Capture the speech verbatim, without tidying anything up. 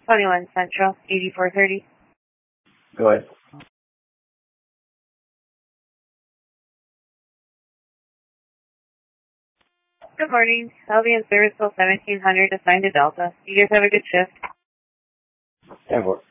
twenty-one Central, eighty-four thirty. Go ahead. Good morning. I'll be in service till seventeen hundred, assigned to Delta. You guys have a good shift. ten four.